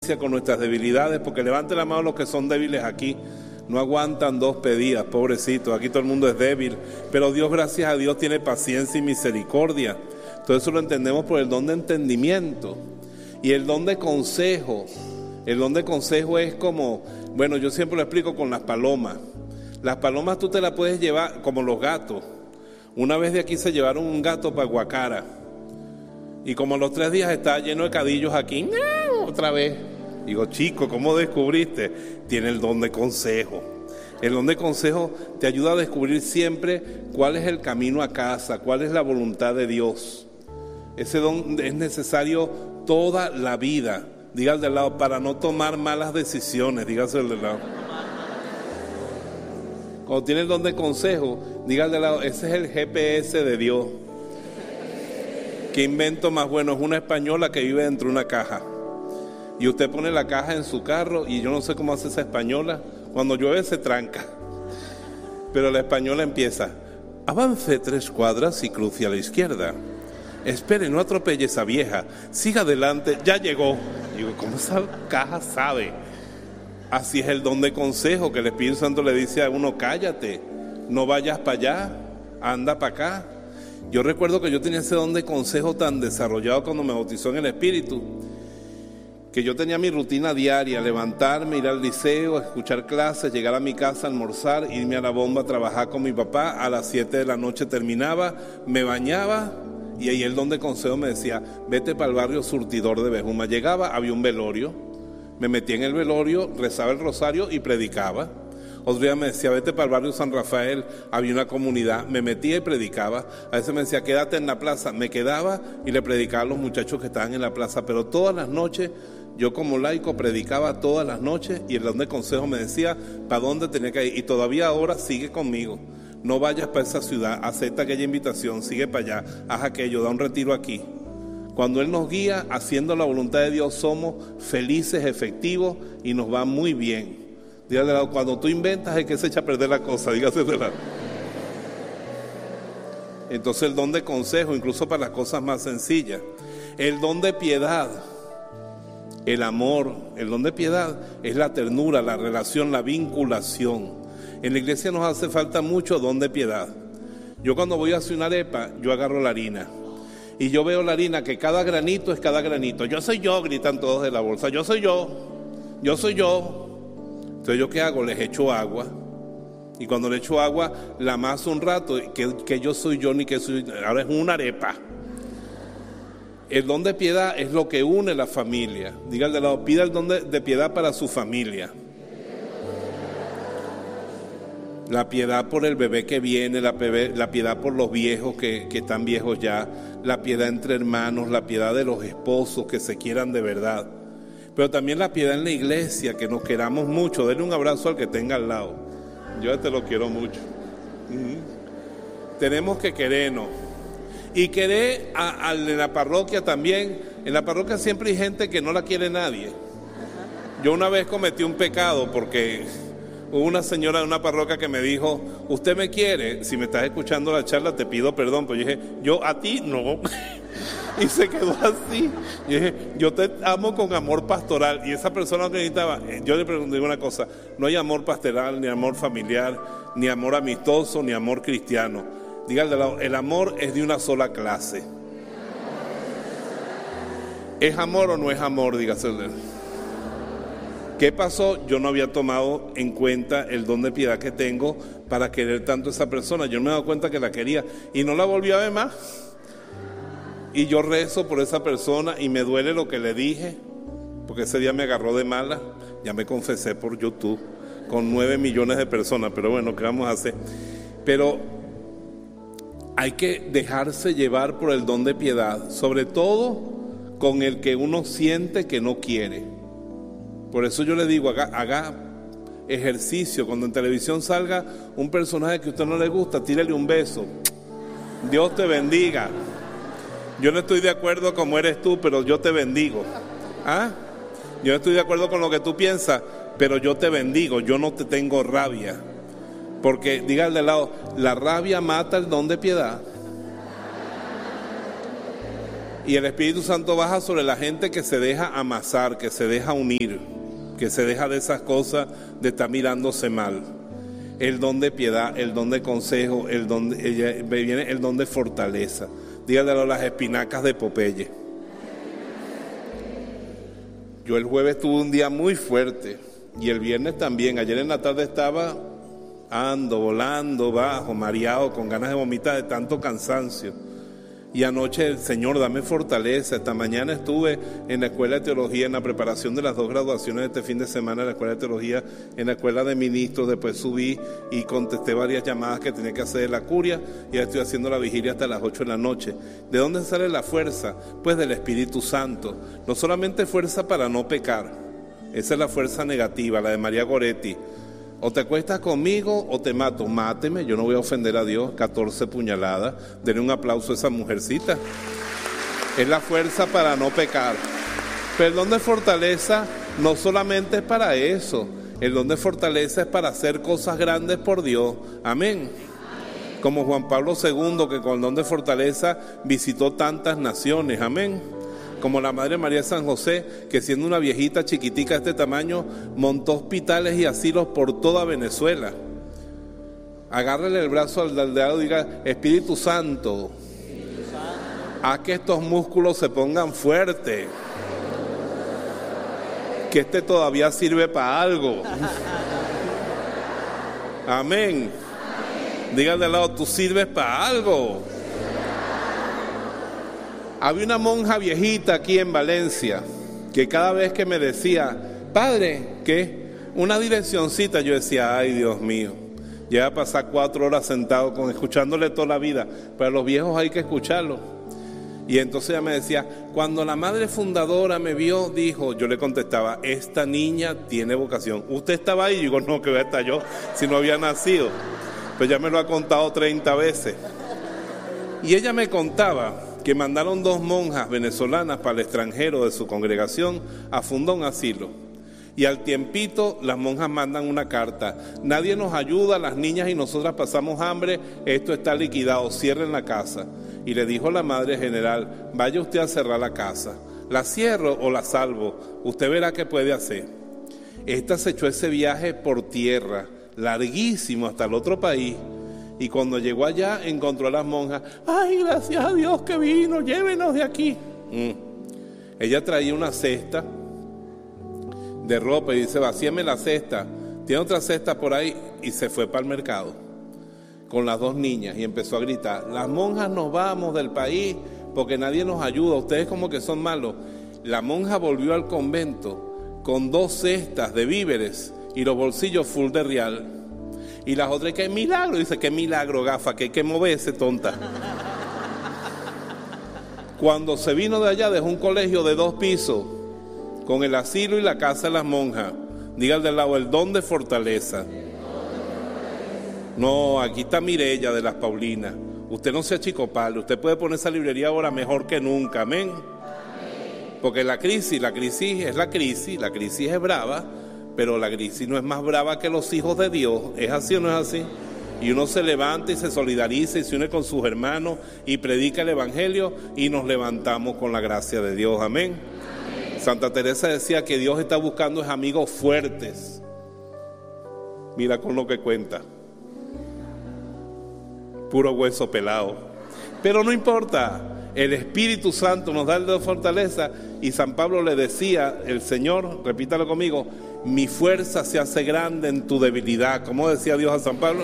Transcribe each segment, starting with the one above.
iglesia con nuestras debilidades, porque levante la mano los que son débiles aquí. No aguantan 2 pedidas, pobrecitos, aquí todo el mundo es débil, pero Dios, gracias a Dios, tiene paciencia y misericordia. Todo eso lo entendemos por el don de entendimiento. Y el don de consejo, es como, bueno, yo siempre lo explico con las palomas. Las palomas tú te las puedes llevar como los gatos. Una vez de aquí se llevaron un gato para Guacara, y como a los 3 días estaba lleno de cadillos aquí, otra vez. Digo, chico, ¿cómo descubriste? Tiene el don de consejo. El don de consejo te ayuda a descubrir siempre cuál es el camino a casa, cuál es la voluntad de Dios. Ese don es necesario toda la vida. Diga al de al lado, para no tomar malas decisiones. Dígase al de al lado. Cuando tiene el don de consejo, diga al de al lado, ese es el GPS de Dios. ¿Qué invento más bueno? Es una española que vive dentro de una caja. Y usted pone la caja en su carro, y yo no sé cómo hace esa española. Cuando llueve se tranca. Pero la española empieza: avance 3 cuadras y cruce a la izquierda. Espere, no atropelle esa vieja. Siga adelante, ya llegó. Digo, ¿cómo esa caja sabe? Así es el don de consejo, que el Espíritu Santo le dice a uno: cállate, no vayas para allá, anda para acá. Yo recuerdo que yo tenía ese don de consejo tan desarrollado cuando me bautizó en el Espíritu, que yo tenía mi rutina diaria: levantarme, ir al liceo, escuchar clases, llegar a mi casa, almorzar, irme a la bomba a trabajar con mi papá. A las 7 de la noche terminaba, me bañaba, y ahí el don de consejo me decía: vete para el barrio Surtidor de Bejuma. Llegaba, había un velorio, me metí en el velorio, rezaba el rosario y predicaba. Otro día me decía: vete para el barrio San Rafael, había una comunidad, me metía y predicaba. A veces me decía: quédate en la plaza, me quedaba y le predicaba a los muchachos que estaban en la plaza. Pero todas las noches, yo como laico predicaba todas las noches, y el don de consejo me decía para dónde tenía que ir. Y todavía ahora sigue conmigo: no vayas para esa ciudad, acepta aquella invitación, sigue para allá, haz aquello, da un retiro aquí. Cuando Él nos guía haciendo la voluntad de Dios, somos felices, efectivos, y nos va muy bien. Dígale de lado, cuando tú inventas es que se echa a perder la cosa. Dígase de lado. Entonces el don de consejo, incluso para las cosas más sencillas. El don de piedad, el amor. El don de piedad es la ternura, la relación, la vinculación. En la iglesia nos hace falta mucho don de piedad. Yo cuando voy a hacer una arepa, yo agarro la harina, y yo veo la harina que cada granito es cada granito. Yo soy yo, gritan todos de la bolsa. Yo soy yo, yo soy yo. Entonces, ¿yo qué hago? Les echo agua. Y cuando le echo agua, la amaso un rato. Que yo soy yo, ni que soy. Ahora es una arepa. El don de piedad es lo que une la familia. Diga al de lado, pida el don de piedad para su familia. La piedad por el bebé que viene, la piedad por los viejos que están viejos ya, la piedad entre hermanos, la piedad de los esposos que se quieran de verdad. Pero también la piedad en la iglesia, que nos queramos mucho. Denle un abrazo al que tenga al lado. Yo te lo quiero mucho. Tenemos que querernos. Y querer en la parroquia también. En la parroquia siempre hay gente que no la quiere nadie. Yo una vez cometí un pecado porque hubo una señora de una parroquia que me dijo: ¿usted me quiere? Si me estás escuchando la charla te pido perdón. Pues yo dije: yo a ti no. Y se quedó así. Y dije: yo te amo con amor pastoral. Y esa persona que necesitaba, yo le pregunté una cosa: no hay amor pastoral, ni amor familiar, ni amor amistoso, ni amor cristiano. Diga al de lado, el amor es de una sola clase. ¿Es amor o no es amor? Dígase. ¿Qué pasó? Yo no había tomado en cuenta el don de piedad que tengo para querer tanto a esa persona. Yo me he dado cuenta que la quería y no la volví a ver más. Y yo rezo por esa persona y me duele lo que le dije, porque ese día me agarró de mala. Ya me confesé por YouTube con 9 millones de personas, pero bueno, ¿qué vamos a hacer? Pero hay que dejarse llevar por el don de piedad, sobre todo con el que uno siente que no quiere. Por eso yo le digo, haga ejercicio. Cuando en televisión salga un personaje que a usted no le gusta, tírele un beso. Dios te bendiga. Yo no estoy de acuerdo como eres tú, pero yo te bendigo. ¿Ah? Yo no estoy de acuerdo con lo que tú piensas, pero yo te bendigo. Yo no te tengo rabia. Porque, diga al de lado, la rabia mata el don de piedad. Y el Espíritu Santo baja sobre la gente que se deja amasar, que se deja unir, que se deja de esas cosas de estar mirándose mal. El don de piedad, el don de consejo, viene el don de fortaleza. Dígale a las espinacas de Popeye. Yo el jueves tuve un día muy fuerte y el viernes también. Ayer en la tarde estaba volando bajo, mareado, con ganas de vomitar de tanto cansancio. Y anoche, el Señor, dame fortaleza. Esta mañana estuve en la escuela de teología, en la preparación de las 2 graduaciones de este fin de semana en la escuela de teología, en la escuela de ministros. Después subí y contesté varias llamadas que tenía que hacer de la curia, y ya estoy haciendo la vigilia hasta las 8 de la noche. ¿De dónde sale la fuerza? Pues del Espíritu Santo. No solamente fuerza para no pecar, esa es la fuerza negativa, la de María Goretti. O te acuestas conmigo o te mato. Máteme, yo no voy a ofender a Dios. 14 puñaladas. Denle un aplauso a esa mujercita. Es la fuerza para no pecar. Pero el don de fortaleza no solamente es para eso. El don de fortaleza es para hacer cosas grandes por Dios. Amén. Como Juan Pablo II, que con el don de fortaleza visitó tantas naciones. Amén. Como la Madre María de San José, que siendo una viejita chiquitica de este tamaño, montó hospitales y asilos por toda Venezuela. Agárrele el brazo al aldeano y diga: Espíritu Santo, haz que estos músculos se pongan fuertes, que este todavía sirve para algo. Amén. Dígale al lado: tú sirves para algo. Había una monja viejita aquí en Valencia que cada vez que me decía: padre, ¿qué? Una direccioncita, yo decía: ay, Dios mío, lleva a pasar 4 horas sentado escuchándole toda la vida. Pero a los viejos hay que escucharlo. Y entonces ella me decía: cuando la madre fundadora me vio, dijo, yo le contestaba: esta niña tiene vocación. ¿Usted estaba ahí? Y digo: no, que voy a estar yo si no había nacido. Pues ya me lo ha contado 30 veces. Y ella me contaba que mandaron 2 monjas venezolanas para el extranjero de su congregación a fundar un asilo. Y al tiempito las monjas mandan una carta: nadie nos ayuda, las niñas y nosotras pasamos hambre, esto está liquidado, cierren la casa. Y le dijo la madre general: vaya usted a cerrar la casa, ¿la cierro o la salvo? Usted verá qué puede hacer. Esta se echó ese viaje por tierra, larguísimo, hasta el otro país. Y cuando llegó allá, encontró a las monjas: ay, gracias a Dios que vino, llévenos de aquí. Ella traía una cesta de ropa y dice: vacíame la cesta. Tiene otra cesta por ahí. Y se fue para el mercado con las 2 niñas y empezó a gritar: las monjas nos vamos del país porque nadie nos ayuda, ustedes como que son malos. La monja volvió al convento con 2 cestas de víveres y los bolsillos full de real. Y las otras: ¿qué milagro? Dice: ¿qué milagro, gafa? Que hay que moverse, tonta. Cuando se vino de allá, dejó un colegio de 2 pisos con el asilo y la casa de las monjas. Diga al del lado: el don de fortaleza. No, aquí está Mireya de las Paulinas. Usted no sea chicopal, usted puede poner esa librería ahora mejor que nunca. Amén. Porque la crisis es la crisis es brava. Pero la crisis no es más brava que los hijos de Dios. ¿Es así o no es así? Y uno se levanta y se solidariza y se une con sus hermanos y predica el evangelio y nos levantamos con la gracia de Dios. Amén. Santa Teresa decía que Dios está buscando es amigos fuertes. Mira con lo que cuenta. Puro hueso pelado. Pero no importa. El Espíritu Santo nos da el de fortaleza. Y San Pablo le decía, el Señor, repítalo conmigo: mi fuerza se hace grande en tu debilidad. ¿Cómo decía Dios a San Pablo?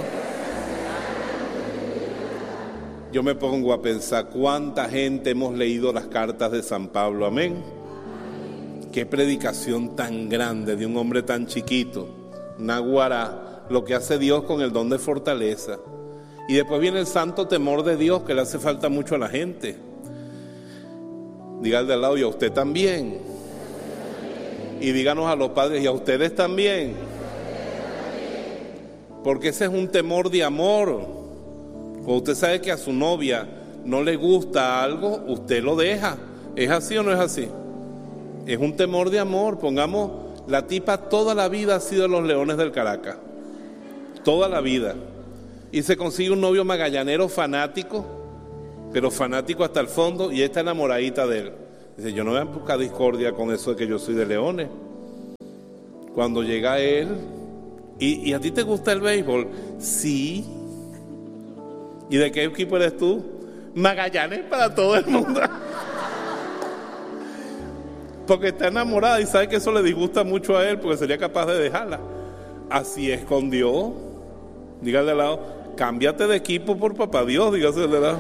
Yo me pongo a pensar cuánta gente hemos leído las cartas de San Pablo. Amén. Qué predicación tan grande de un hombre tan chiquito. Naguará, lo que hace Dios con el don de fortaleza. Y después viene el santo temor de Dios, que le hace falta mucho a la gente. Dígale al lado: y a usted también. Y díganos a los padres: y a ustedes también. Porque ese es un temor de amor. Cuando usted sabe que a su novia no le gusta algo, usted lo deja. ¿Es así o no es así? Es un temor de amor. Pongamos, la tipa toda la vida ha sido de los Leones del Caracas. Toda la vida. Y se consigue un novio magallanero fanático, pero fanático hasta el fondo, y está enamoradita de él. Dice, yo no voy a buscar discordia con eso de que yo soy de Leones. Cuando llega él, ¿y a ti te gusta el béisbol? Sí. ¿Y de qué equipo eres tú? Magallanes para todo el mundo. Porque está enamorada y sabe que eso le disgusta mucho a él, porque sería capaz de dejarla. Así es con Dios. Dígale al lado, cámbiate de equipo por papá Dios, dígase al lado.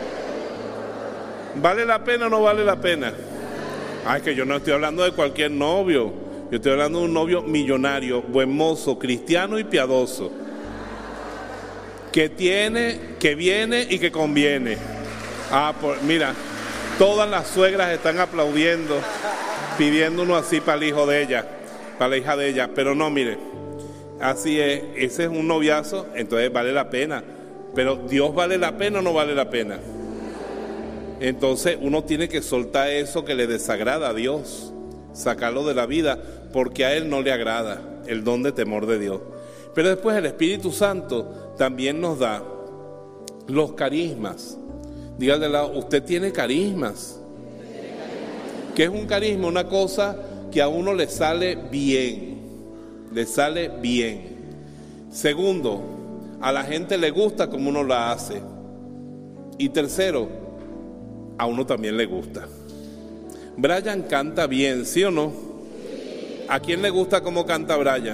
¿Vale la pena o no vale la pena? Ay, que yo no estoy hablando de cualquier novio. Yo estoy hablando de un novio millonario, buen mozo, cristiano y piadoso. Que tiene, que viene y que conviene. Mira, todas las suegras están aplaudiendo, pidiendo uno así para el hijo de ella, para la hija de ella. Pero no, mire, así es, ese es un noviazo, entonces vale la pena. Pero ¿Dios vale la pena o no vale la pena? Entonces uno tiene que soltar eso que le desagrada a Dios, sacarlo de la vida, porque a Él no le agrada el don de temor de Dios. Pero después el Espíritu Santo también nos da los carismas. Dígale al lado, usted tiene carismas. ¿Qué es un carisma? Una cosa que a uno le sale bien. Le sale bien. Segundo, a la gente le gusta como uno la hace. Y tercero, a uno también le gusta. Brian canta bien, ¿sí o no? ¿A quién le gusta cómo canta Brian?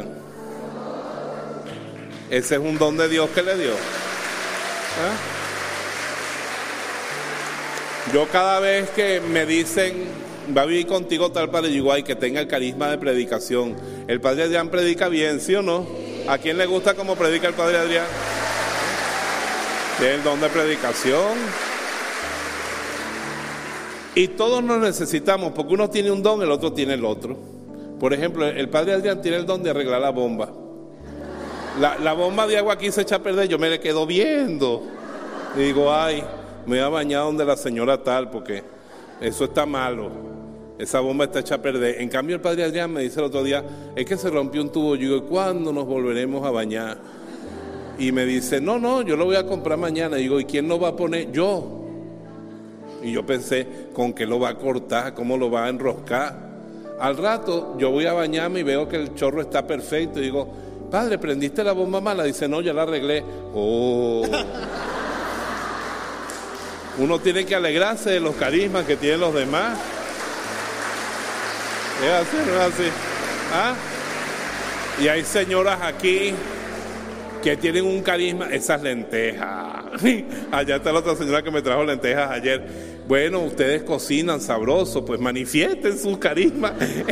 Ese es un don de Dios que le dio. Yo cada vez que me dicen, va a vivir contigo tal padre, digo, ay, que tenga el carisma de predicación. El padre Adrián predica bien, ¿sí o no? ¿A quién le gusta cómo predica el padre Adrián? Tiene el don de predicación. Y todos nos necesitamos, porque uno tiene un don, el otro tiene el otro. Por ejemplo, el padre Adrián tiene el don de arreglar la bomba. La bomba de agua aquí se echa a perder, yo me le quedo viendo. Y digo, ay, me voy a bañar donde la señora tal, porque eso está malo. Esa bomba está hecha a perder. En cambio, el padre Adrián me dice el otro día, es que se rompió un tubo. Yo digo, ¿cuándo nos volveremos a bañar? Y me dice, no, yo lo voy a comprar mañana. Y digo, ¿y quién lo va a poner? Yo. Y yo pensé, ¿con qué lo va a cortar? ¿Cómo lo va a enroscar? Al rato, yo voy a bañarme y veo que el chorro está perfecto. Y digo, padre, ¿prendiste la bomba mala? Dice, no, ya la arreglé. Oh. Uno tiene que alegrarse de los carismas que tienen los demás. ¿Es así o no es así? ¿Ah? Y hay señoras aquí que tienen un carisma, esas lentejas. Allá está la otra señora que me trajo lentejas ayer. Bueno, ustedes cocinan sabroso, pues manifiesten su carisma.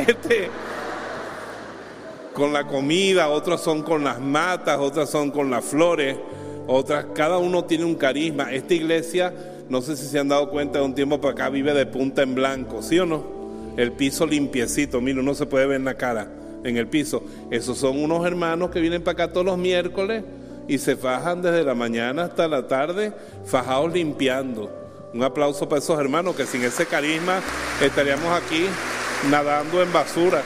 Con la comida, otras son con las matas, otras son con las flores, otras, cada uno tiene un carisma. Esta iglesia, no sé si se han dado cuenta, de un tiempo para acá vive de punta en blanco, ¿sí o no? El piso limpiecito, mira, uno se puede ver en la cara, en el piso. Esos son unos hermanos que vienen para acá todos los miércoles y se fajan desde la mañana hasta la tarde, fajados limpiando. Un aplauso para esos hermanos, que sin ese carisma estaríamos aquí nadando en basura.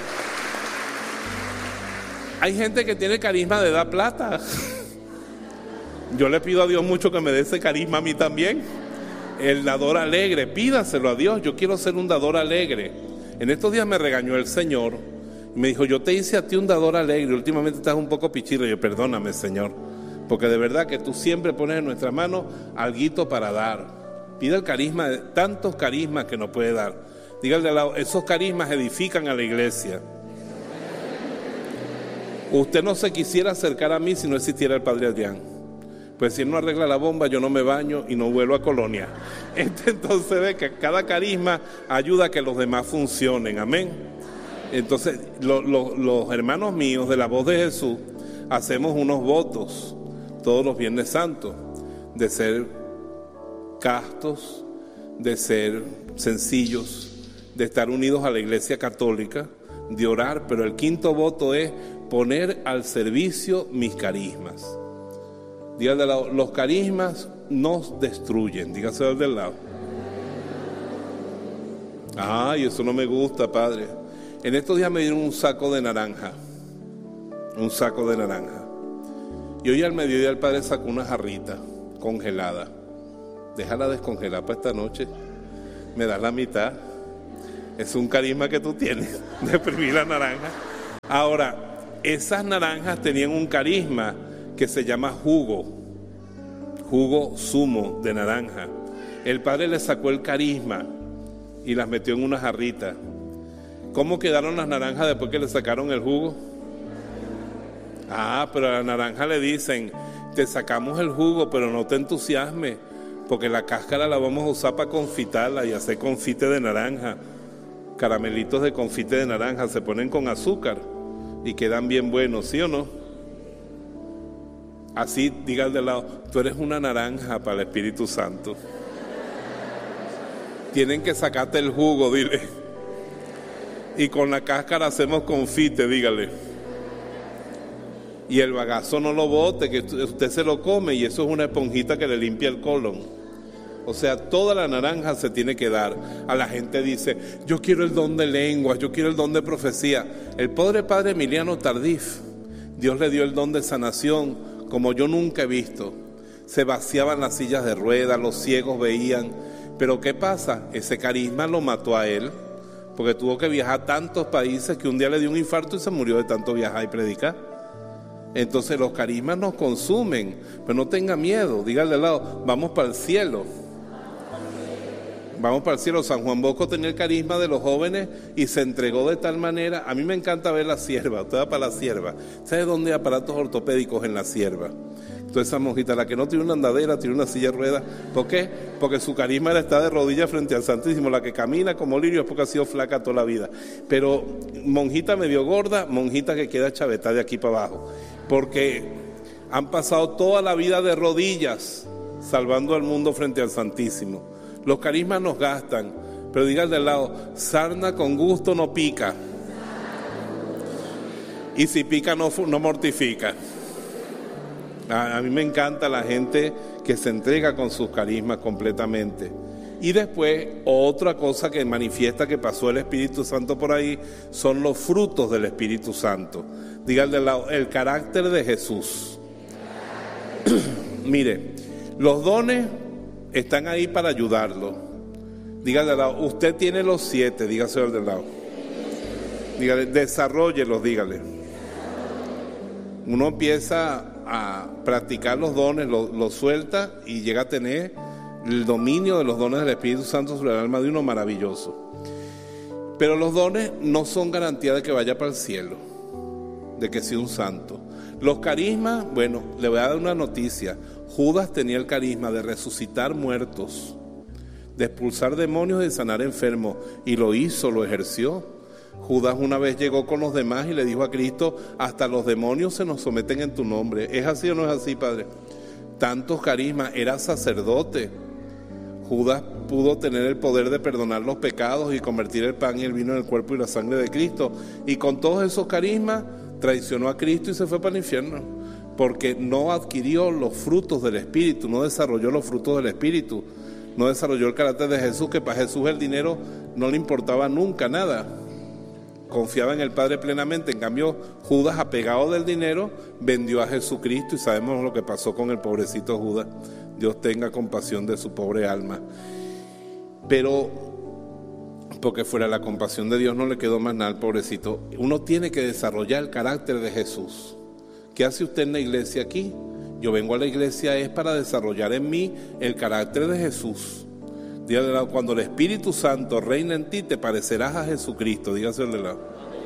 Hay gente que tiene carisma de dar plata. Yo le pido a Dios mucho que me dé ese carisma a mí también. El dador alegre, pídaselo a Dios. Yo quiero ser un dador alegre. En estos días me regañó el Señor y me dijo, yo te hice a ti un dador alegre, últimamente estás un poco pichirro. Y yo, perdóname, Señor, porque de verdad que tú siempre pones en nuestras manos alguito para dar. Pida el carisma, de tantos carismas que nos puede dar. Dígale al lado, esos carismas edifican a la iglesia. Usted no se quisiera acercar a mí si no existiera el padre Adrián. Pues si él no arregla la bomba, yo no me baño y no vuelvo a Colonia. Entonces ve que cada carisma ayuda a que los demás funcionen, amén. Entonces los hermanos míos de la voz de Jesús hacemos unos votos todos los Viernes Santos de ser castos, de ser sencillos, de estar unidos a la Iglesia Católica, de orar, pero el quinto voto es poner al servicio mis carismas. Dígale al lado, los carismas nos destruyen. Dígase al del lado. Ay, eso no me gusta, padre. En estos días me dieron un saco de naranja. Un saco de naranja. Y hoy al mediodía el padre sacó una jarrita congelada. déjala descongelar para esta noche, me das la mitad. Es un carisma que tú tienes de exprimir la naranja. Ahora, esas naranjas tenían un carisma que se llama jugo zumo de naranja. El padre le sacó el carisma y las metió en una jarrita. ¿Cómo quedaron las naranjas después que le sacaron el jugo? Pero a la naranja le dicen, te sacamos el jugo, pero no te entusiasmes, porque la cáscara la vamos a usar para confitarla y hacer confite de naranja. Caramelitos de confite de naranja se ponen con azúcar y quedan bien buenos, ¿sí o no? Así, diga al de lado, tú eres una naranja para el Espíritu Santo. Tienen que sacarte el jugo, dile. Y con la cáscara hacemos confite, dígale. Y el bagazo no lo bote, que usted se lo come y eso es una esponjita que le limpia el colon. O sea, toda la naranja se tiene que dar. A la gente dice, yo quiero el don de lenguas, yo quiero el don de profecía. El pobre padre Emiliano Tardif, Dios le dio el don de sanación como yo nunca he visto. Se vaciaban las sillas de ruedas, los ciegos veían. Pero ¿qué pasa? Ese carisma lo mató a él, porque tuvo que viajar a tantos países que un día le dio un infarto y se murió de tanto viajar y predicar. Entonces los carismas nos consumen, pero no tenga miedo, dígale al lado, vamos para el cielo. Vamos para el cielo. San Juan Bosco tenía el carisma de los jóvenes y se entregó de tal manera. A mí me encanta ver la sierva. Usted va para la sierva. ¿Sabe dónde hay aparatos ortopédicos en la sierva? Entonces esa monjita, la que no tiene una andadera, tiene una silla de ruedas. ¿Por qué? Porque su carisma era estar de rodillas frente al Santísimo. La que camina como lirio es porque ha sido flaca toda la vida. Pero monjita medio gorda, monjita que queda chavetada de aquí para abajo. Porque han pasado toda la vida de rodillas salvando al mundo frente al Santísimo. Los carismas nos gastan, pero diga al de al lado, sarna con gusto no pica. Y si pica no mortifica. A mí me encanta la gente que se entrega con sus carismas completamente. Y después, otra cosa que manifiesta que pasó el Espíritu Santo por ahí, son los frutos del Espíritu Santo. Diga al de al lado, el carácter de Jesús. Mire, los dones están ahí para ayudarlo. Dígale al lado, usted tiene los 7, dígaselo al del lado. Dígale, desarróllelos, dígale. Uno empieza a practicar los dones, los suelta y llega a tener el dominio de los dones del Espíritu Santo sobre el alma de uno maravilloso. Pero los dones no son garantía de que vaya para el cielo, de que sea un santo. Los carismas, bueno, le voy a dar una noticia. Judas tenía el carisma de resucitar muertos, de expulsar demonios y de sanar enfermos, y lo hizo, lo ejerció. Judas una vez llegó con los demás y le dijo a Cristo, hasta los demonios se nos someten en tu nombre. ¿Es así o no es así, Padre? Tantos carismas, era sacerdote. Judas pudo tener el poder de perdonar los pecados y convertir el pan y el vino en el cuerpo y la sangre de Cristo, y con todos esos carismas traicionó a Cristo y se fue para el infierno, porque no adquirió los frutos del Espíritu, no desarrolló los frutos del Espíritu, no desarrolló el carácter de Jesús, que para Jesús el dinero no le importaba nunca nada, confiaba en el Padre plenamente. En cambio, Judas, apegado del dinero, vendió a Jesucristo, y sabemos lo que pasó con el pobrecito Judas. Dios tenga compasión de su pobre alma. Pero porque fuera la compasión de Dios no le quedó más nada al pobrecito. Uno tiene que desarrollar el carácter de Jesús. ¿Qué hace usted en la iglesia aquí? Yo vengo a la iglesia es para desarrollar en mí el carácter de Jesús. Dígale, cuando el Espíritu Santo reina en ti, te parecerás a Jesucristo. Dígase el de lado.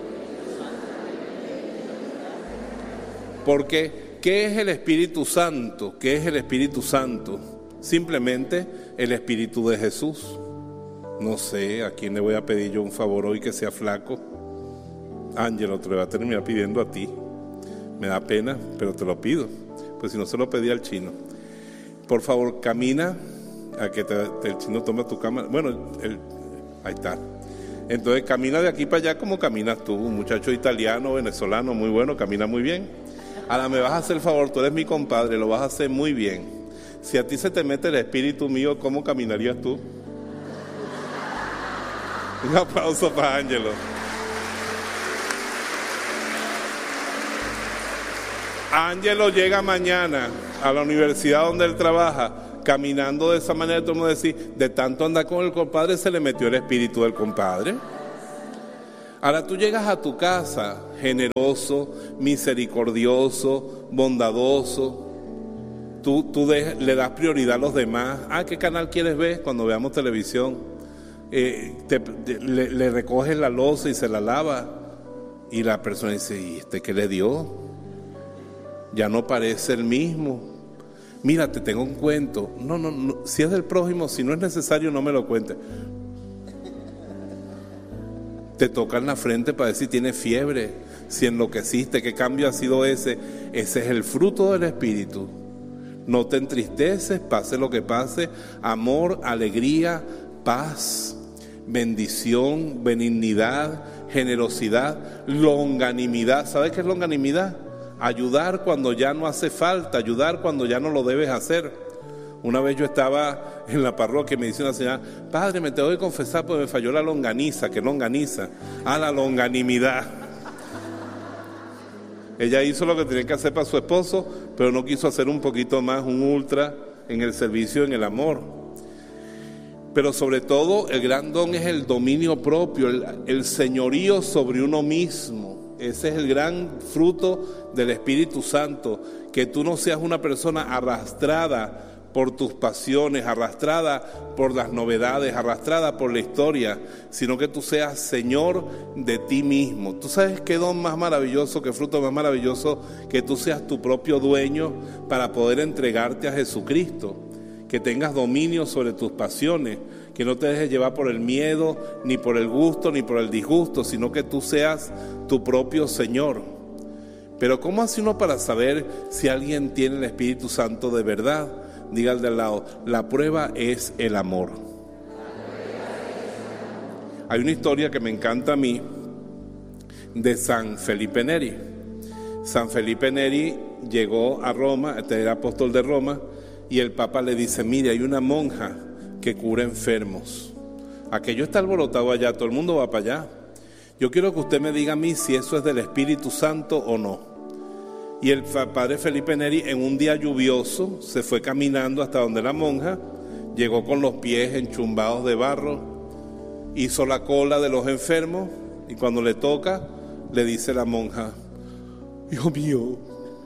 Porque ¿qué es el Espíritu Santo? ¿Qué es el Espíritu Santo? Simplemente el Espíritu de Jesús. No sé, ¿a quién le voy a pedir yo un favor hoy que sea flaco? Ángelo, te lo voy a terminar pidiendo a ti. Me da pena, pero te lo pido. Pues si no, se lo pedí al chino. Por favor, camina a que el chino tome tu cámara. Bueno, ahí está. Entonces camina de aquí para allá como caminas tú. Un muchacho italiano, venezolano, muy bueno, camina muy bien. Ahora me vas a hacer el favor, tú eres mi compadre, lo vas a hacer muy bien. Si a ti se te mete el espíritu mío, ¿cómo caminarías tú? Un aplauso para Ángelo. Ángelo llega mañana a la universidad donde él trabaja, caminando de esa manera, todo el mundo decía, de tanto andar con el compadre se le metió el espíritu del compadre. Ahora tú llegas a tu casa generoso, misericordioso, bondadoso. Tú le das prioridad a los demás. ¿Qué canal quieres ver? Cuando veamos televisión. Le recoges la loza y se la lava. Y la persona dice, ¿y este qué le dio? Ya no parece el mismo. Mira, te tengo un cuento. No, si es del prójimo, si no es necesario, no me lo cuentes. Te tocan la frente para decir si tienes fiebre, si enloqueciste, qué cambio ha sido ese. Ese es el fruto del Espíritu. No te entristeces, pase lo que pase. Amor, alegría, paz, bendición, benignidad, generosidad, longanimidad. ¿Sabes qué es longanimidad? Ayudar cuando ya no hace falta, ayudar cuando ya no lo debes hacer. Una vez yo estaba en la parroquia y me dice una señora, padre, me tengo que confesar porque me falló la longaniza. ¿Qué longaniza? La longanimidad. Ella hizo lo que tenía que hacer para su esposo, pero no quiso hacer un poquito más, un ultra en el servicio, en el amor. Pero sobre todo el gran don es el dominio propio, el señorío sobre uno mismo. Ese es el gran fruto del Espíritu Santo, que tú no seas una persona arrastrada por tus pasiones, arrastrada por las novedades, arrastrada por la historia, sino que tú seas Señor de ti mismo. ¿Tú sabes qué don más maravilloso, qué fruto más maravilloso? Que tú seas tu propio dueño para poder entregarte a Jesucristo, que tengas dominio sobre tus pasiones, que no te dejes llevar por el miedo, ni por el gusto, ni por el disgusto, sino que tú seas tu propio Señor. Pero ¿cómo hace uno para saber si alguien tiene el Espíritu Santo de verdad? Diga al de al lado, la prueba es el amor. Hay una historia que me encanta a mí de San Felipe Neri. San Felipe Neri llegó a Roma, era apóstol de Roma, y el Papa le dice, mire, hay una monja que cura enfermos. Aquello está alborotado allá, todo el mundo va para allá. Yo quiero que usted me diga a mí si eso es del Espíritu Santo o no. Y el padre Felipe Neri, en un día lluvioso, se fue caminando hasta donde la monja, llegó con los pies enchumbados de barro, hizo la cola de los enfermos, y cuando le toca, le dice la monja, hijo mío,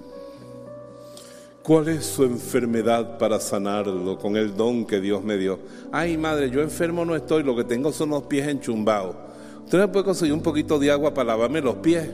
¿cuál es su enfermedad para sanarlo con el don que Dios me dio? Ay, madre, yo enfermo no estoy, lo que tengo son los pies enchumbados. ¿Usted me puede conseguir un poquito de agua para lavarme los pies?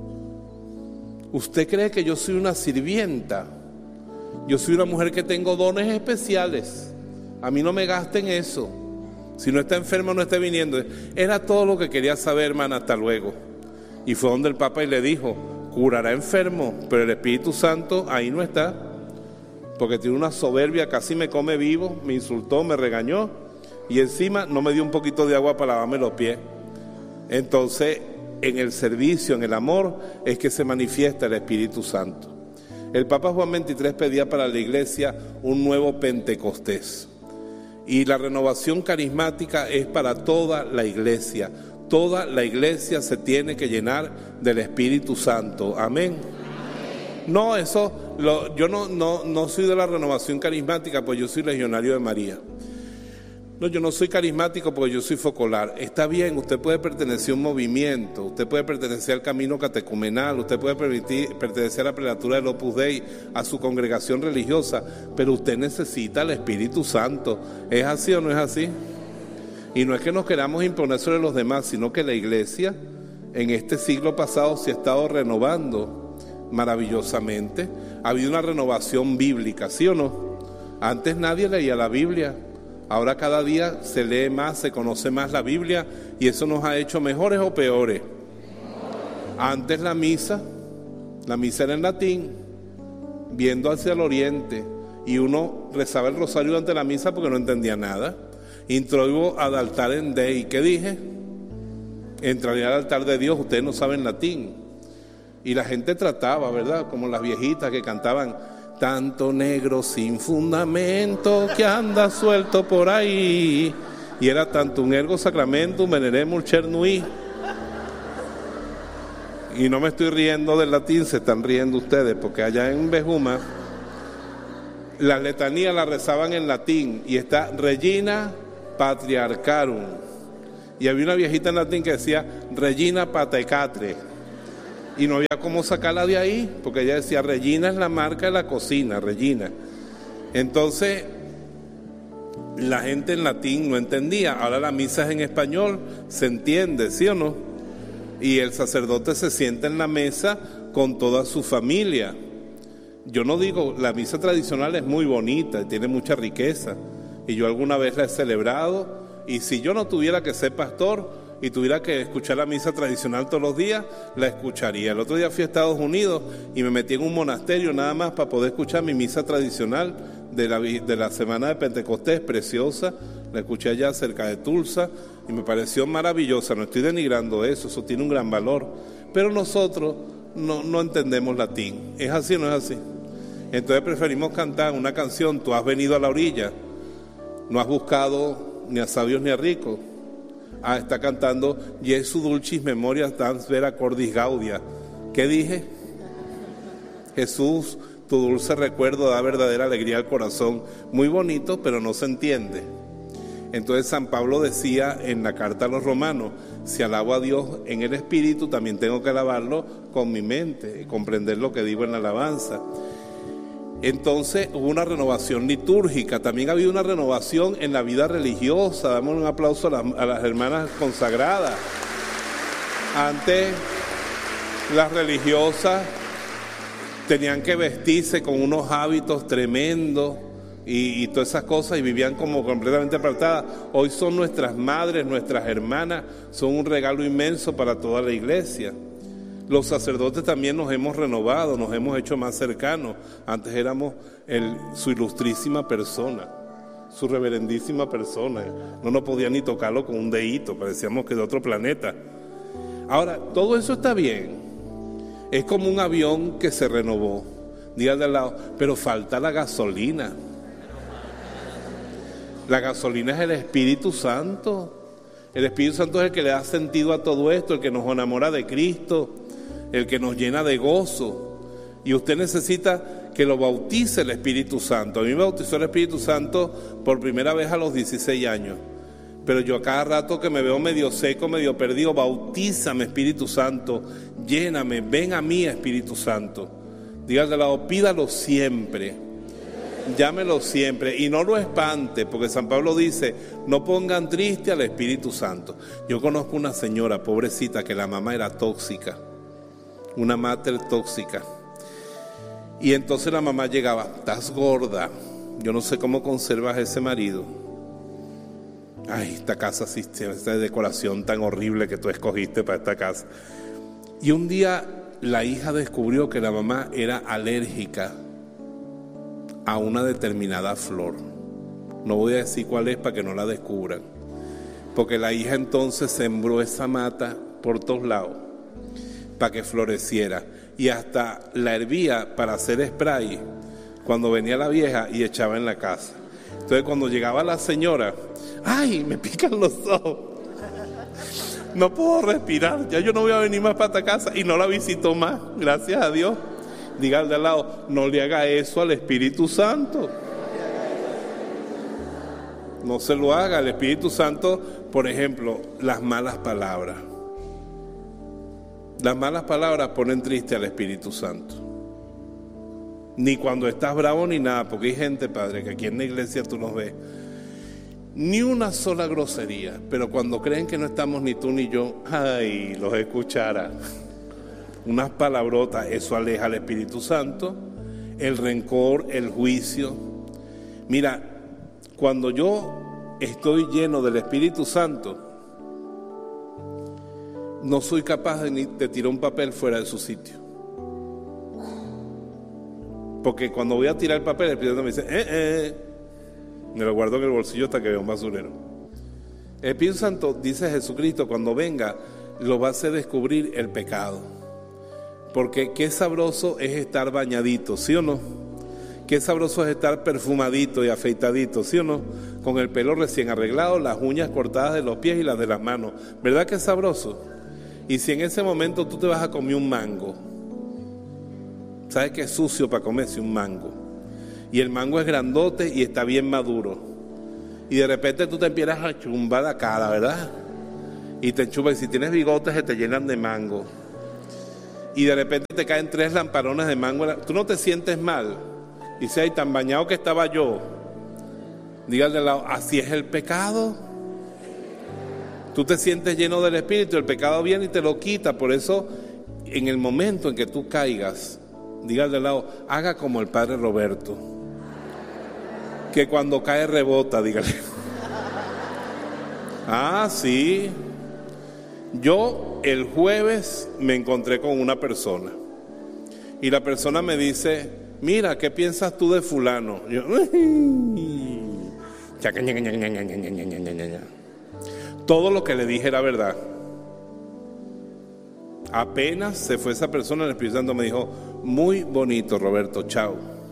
¿Usted cree que yo soy una sirvienta? Yo soy una mujer que tengo dones especiales. A mí no me gasten eso. Si no está enfermo, no esté viniendo. Era todo lo que quería saber, hermana, hasta luego. Y fue donde el Papa y le dijo, curará enfermo, pero el Espíritu Santo ahí no está. Porque tiene una soberbia, casi me come vivo, me insultó, me regañó. Y encima no me dio un poquito de agua para lavarme los pies. Entonces, en el servicio, en el amor, es que se manifiesta el Espíritu Santo. El Papa Juan XXIII pedía para la iglesia un nuevo Pentecostés. Y la renovación carismática es para toda la iglesia. Toda la iglesia se tiene que llenar del Espíritu Santo. Amén. No, yo no soy de la renovación carismática, pues yo soy legionario de María. No, yo no soy carismático porque yo soy focolar. Está bien, usted puede pertenecer a un movimiento, usted puede pertenecer al camino catecumenal, usted puede pertenecer a la prelatura del Opus Dei, a su congregación religiosa, pero usted necesita el Espíritu Santo. ¿Es así o no es así? Y no es que nos queramos imponer sobre los demás, sino que la iglesia en este siglo pasado se ha estado renovando maravillosamente. Ha habido una renovación bíblica, ¿sí o no? Antes nadie leía la Biblia. Ahora cada día se lee más, se conoce más la Biblia y eso nos ha hecho mejores o peores. Antes la misa era en latín, viendo hacia el oriente, y uno rezaba el rosario durante la misa porque no entendía nada. Introdujo ad altarem Dei. ¿Qué dije? Entraría al altar de Dios, ustedes no saben latín. Y la gente trataba, ¿verdad? Como las viejitas que cantaban, tanto negro sin fundamento que anda suelto por ahí. Y era tanto un ergo sacramentum veneremur cernui. Y no me estoy riendo del latín, se están riendo ustedes, porque allá en Bejuma Las letanías las rezaban en latín y está Regina Patriarcharum. Y había una viejita en latín que decía Regina Patecatre. Y no había cómo sacarla de ahí, porque ella decía Regina es la marca de la cocina, Regina. Entonces, la gente en latín no entendía. Ahora la misa es en español, se entiende, ¿sí o no? Y el sacerdote se sienta en la mesa con toda su familia. Yo no digo, la misa tradicional es muy bonita y tiene mucha riqueza. Y yo alguna vez la he celebrado. Y si yo no tuviera que ser pastor y tuviera que escuchar la misa tradicional todos los días, la escucharía. El otro día fui a Estados Unidos y me metí en un monasterio nada más para poder escuchar mi misa tradicional de la semana de Pentecostés, preciosa. La escuché allá cerca de Tulsa y me pareció maravillosa. No estoy denigrando eso tiene un gran valor. Pero nosotros no entendemos latín. ¿Es así o no es así? Entonces preferimos cantar una canción, Tú has venido a la orilla, no has buscado ni a sabios ni a ricos. Está cantando Jesu dulcis memorias dans vera cordis gaudia. ¿Qué dije? Jesús, tu dulce recuerdo da verdadera alegría al corazón. Muy bonito, pero no se entiende. Entonces San Pablo decía en la carta a los romanos, si alabo a Dios en el espíritu, también tengo que alabarlo con mi mente y comprender lo que digo en la alabanza. Entonces hubo una renovación litúrgica, también había una renovación en la vida religiosa. Damos un aplauso a las hermanas consagradas. Antes las religiosas tenían que vestirse con unos hábitos tremendos y todas esas cosas y vivían como completamente apartadas. Hoy son nuestras madres, nuestras hermanas, son un regalo inmenso para toda la iglesia. Los sacerdotes también nos hemos renovado, nos hemos hecho más cercanos. Antes éramos su ilustrísima persona, su reverendísima persona. No nos podía ni tocarlo con un dedito, parecíamos que de otro planeta. Ahora, todo eso está bien. Es como un avión que se renovó. Dígale al lado, pero falta la gasolina. La gasolina es el Espíritu Santo. El Espíritu Santo es el que le da sentido a todo esto, el que nos enamora de Cristo, el que nos llena de gozo. Y usted necesita que lo bautice el Espíritu Santo. A mí me bautizó el Espíritu Santo por primera vez a los 16 años. Pero yo a cada rato que me veo medio seco, medio perdido, bautízame Espíritu Santo, lléname, ven a mí Espíritu Santo. Dígale al lado, pídalo siempre, llámelo siempre y no lo espante, porque San Pablo dice, no pongan triste al Espíritu Santo. Yo conozco una señora pobrecita que la mamá era tóxica, una mater tóxica. Y entonces la mamá llegaba, estás gorda, yo no sé cómo conservas ese marido. Ay, esta casa, esta decoración tan horrible que tú escogiste para esta casa. Y un día la hija descubrió que la mamá era alérgica a una determinada flor. No voy a decir cuál es para que no la descubran. Porque la hija entonces sembró esa mata por todos lados para que floreciera. Y hasta la hervía para hacer spray cuando venía la vieja y echaba en la casa. Entonces cuando llegaba la señora, ¡ay, me pican los ojos! No puedo respirar, ya yo no voy a venir más para esta casa. Y no la visitó más, gracias a Dios. Dígale al lado, no le haga eso al Espíritu Santo. No se lo haga al Espíritu Santo. Por ejemplo, las malas palabras. Las malas palabras ponen triste al Espíritu Santo. Ni cuando estás bravo ni nada, porque hay gente, Padre, que aquí en la iglesia tú nos ves. Ni una sola grosería, pero cuando creen que no estamos ni tú ni yo, ay, los escuchara. Unas palabrotas, eso aleja al Espíritu Santo, el rencor, el juicio. Mira, cuando yo estoy lleno del Espíritu Santo, no soy capaz de tirar un papel fuera de su sitio. Porque cuando voy a tirar el papel, el Espíritu Santo me dice, me lo guardo en el bolsillo hasta que vea un basurero. El Espíritu Santo, dice Jesucristo, cuando venga, lo va a hacer descubrir el pecado. Porque qué sabroso es estar bañadito, ¿sí o no? Qué sabroso es estar perfumadito y afeitadito, ¿sí o no? Con el pelo recién arreglado, las uñas cortadas de los pies y las de las manos. ¿Verdad que es sabroso? Y si en ese momento tú te vas a comer un mango, ¿sabes qué es sucio para comerse un mango? y el mango es grandote y está bien maduro. Y de repente tú te empiezas a chumbar la cara, ¿verdad? Y te enchumbas, y si tienes bigotes se te llenan de mango. Y de repente te caen 3 lamparones de mango. Tú no te sientes mal. Y dices, ay, tan bañado que estaba yo. Dígale de lado, así es el pecado. Tú te sientes lleno del Espíritu, el pecado viene y te lo quita. Por eso, en el momento en que tú caigas, dígale de lado, haga como el Padre Roberto, que cuando cae rebota, dígale. Ah, sí. Yo el jueves me encontré con una persona y la persona me dice, mira, ¿qué piensas tú de fulano? Yo, todo lo que le dije era verdad. Apenas se fue esa persona, el Espíritu Santo me dijo, muy bonito, Roberto, chao.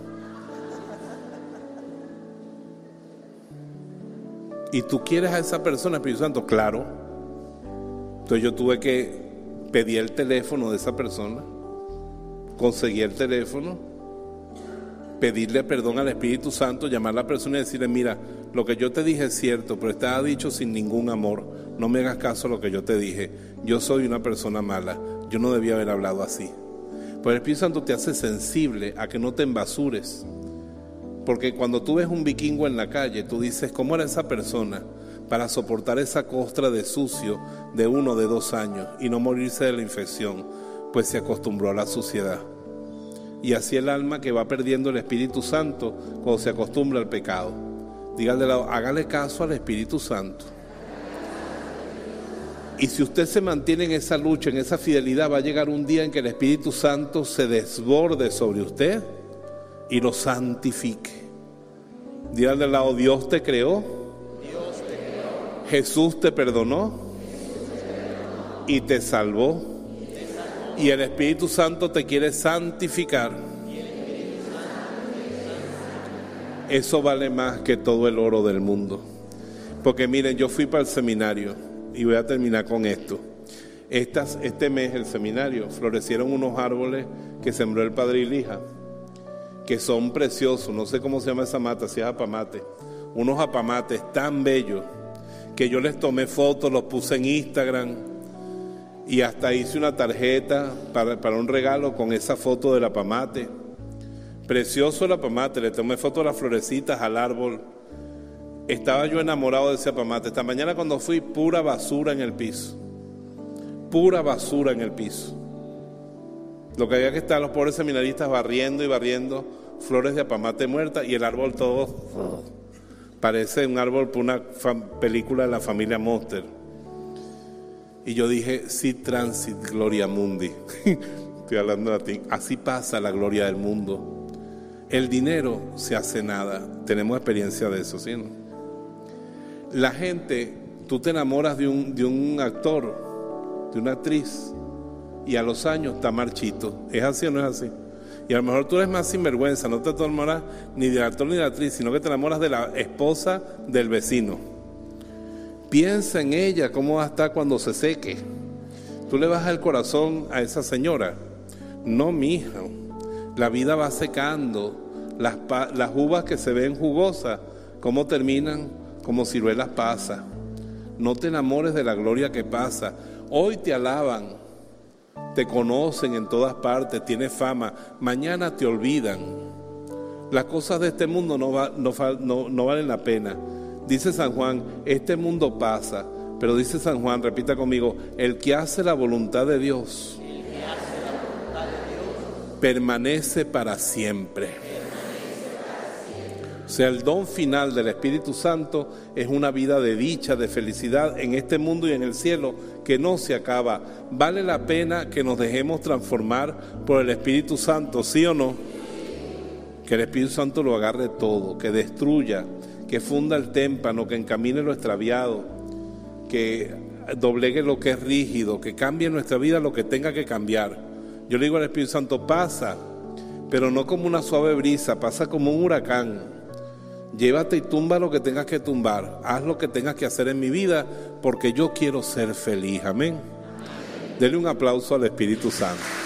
¿Y tú quieres a esa persona, Espíritu Santo? Claro. Entonces yo tuve que pedir el teléfono de esa persona, conseguir el teléfono, pedirle perdón al Espíritu Santo, llamar a la persona y decirle, mira, lo que yo te dije es cierto, pero estaba dicho sin ningún amor, no me hagas caso a lo que yo te dije, yo soy una persona mala, yo no debía haber hablado así. Pues el Espíritu Santo te hace sensible a que no te embasures, porque cuando tú ves un vikingo en la calle, tú dices, ¿cómo era esa persona para soportar esa costra de sucio de 1 o de 2 años y no morirse de la infección? Pues se acostumbró a la suciedad. Y así el alma que va perdiendo el Espíritu Santo cuando se acostumbra al pecado. Dígale, hágale caso al Espíritu Santo. Y si usted se mantiene en esa lucha, en esa fidelidad, va a llegar un día en que el Espíritu Santo se desborde sobre usted y lo santifique. Dígale al lado, Dios te creó. Jesús te perdonó y te salvó, y el Espíritu Santo te quiere santificar. Eso vale más que todo el oro del mundo. Porque miren, yo fui para el seminario y voy a terminar con esto. Este mes, el seminario, florecieron unos árboles que sembró el padre Ilija, que son preciosos. No sé cómo se llama esa mata, si es apamate. Unos apamates tan bellos que yo les tomé fotos, los puse en Instagram y hasta hice una tarjeta para un regalo con esa foto del apamate. Precioso el apamate, le tomé fotos de las florecitas al árbol. Estaba yo enamorado de ese apamate. Esta mañana cuando fui, pura basura en el piso. Pura basura en el piso. Lo que había que estar los pobres seminaristas barriendo y barriendo flores de apamate muertas y el árbol todo... Parece un árbol por una película de la familia Monster. Y yo dije, si transit gloria mundi. Estoy hablando a ti. Así pasa la gloria del mundo. El dinero se hace nada. Tenemos experiencia de eso, ¿sí? La gente, tú te enamoras de un actor, de una actriz, y a los años está marchito. ¿Es así o no es así? Y a lo mejor tú eres más sinvergüenza, no te enamoras ni del actor ni de la actriz, sino que te enamoras de la esposa del vecino. Piensa en ella, cómo va a estar cuando se seque. Tú le bajas el corazón a esa señora. No, mija, la vida va secando. Las uvas que se ven jugosas, ¿cómo terminan? Como ciruelas pasas. No te enamores de la gloria que pasa. Hoy te alaban, te conocen en todas partes, tienes fama, mañana te olvidan. Las cosas de este mundo no valen la pena. Dice San Juan, este mundo pasa, pero dice San Juan, repita conmigo, el que hace la voluntad de Dios, permanece para siempre. O sea, el don final del Espíritu Santo es una vida de dicha, de felicidad en este mundo y en el cielo que no se acaba. Vale la pena que nos dejemos transformar por el Espíritu Santo, ¿sí o no? Que el Espíritu Santo lo agarre todo, que destruya, que funda el témpano, que encamine lo extraviado, que doblegue lo que es rígido, que cambie en nuestra vida lo que tenga que cambiar. Yo le digo al Espíritu Santo, pasa, pero no como una suave brisa, pasa como un huracán. Llévate y tumba lo que tengas que tumbar. Haz lo que tengas que hacer en mi vida porque yo quiero ser feliz. Amén. Dele un aplauso al Espíritu Santo.